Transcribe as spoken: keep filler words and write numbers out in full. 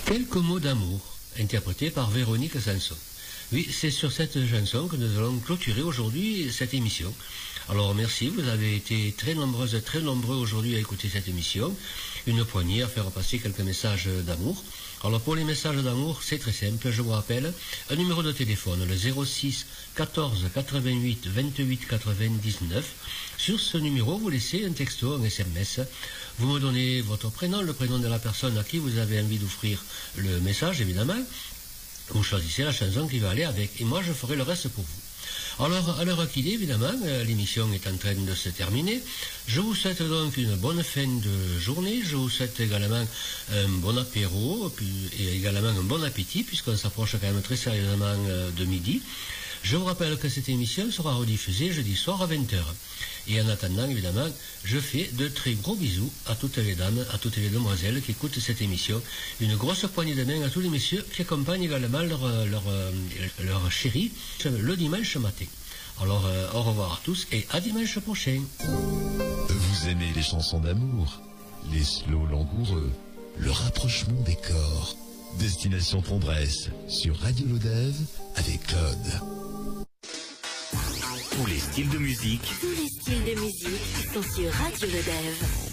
Quelques mots d'amour, interprétés par Véronique Sanson. Oui, c'est sur cette chanson que nous allons clôturer aujourd'hui cette émission. Alors merci, vous avez été très nombreuses, très nombreux aujourd'hui à écouter cette émission. Une poignée à faire passer quelques messages d'amour. Alors pour les messages d'amour, c'est très simple, je vous rappelle, un numéro de téléphone, le zéro six quatorze quatre-vingt-huit vingt-huit quatre-vingt-dix-neuf. Sur ce numéro, vous laissez un texto, un S M S. Vous me donnez votre prénom, le prénom de la personne à qui vous avez envie d'offrir le message, évidemment. Vous choisissez la chanson qui va aller avec, et moi je ferai le reste pour vous. Alors, à l'heure qu'il est, évidemment, l'émission est en train de se terminer. Je vous souhaite donc une bonne fin de journée. Je vous souhaite également un bon apéro, et également un bon appétit, puisqu'on s'approche quand même très sérieusement de midi. Je vous rappelle que cette émission sera rediffusée jeudi soir à vingt heures. Et en attendant, évidemment, je fais de très gros bisous à toutes les dames, à toutes les demoiselles qui écoutent cette émission. Une grosse poignée de main à tous les messieurs qui accompagnent également leur, leur, leur chérie le dimanche matin. Alors, euh, au revoir à tous et à dimanche prochain. Vous aimez les chansons d'amour, les slows langoureux, le rapprochement des corps. Destination Tendresse sur Radio Lodève avec Claude. Tous les styles de musique. Tous les styles de musique sont sur Radio Lodève.